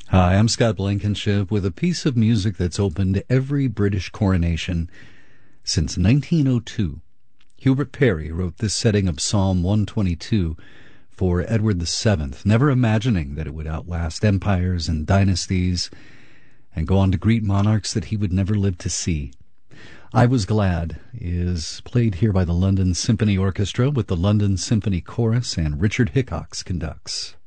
Hi, I'm Scott Blankenship with a piece of music that's opened every British coronation since 1902. Hubert Parry wrote this setting of Psalm 122 for Edward VII, never imagining that it would outlast empires and dynasties and go on to greet monarchs that he would never live to see. I Was Glad is played here by the London Symphony Orchestra with the London Symphony Chorus, and Richard Hickox conducts.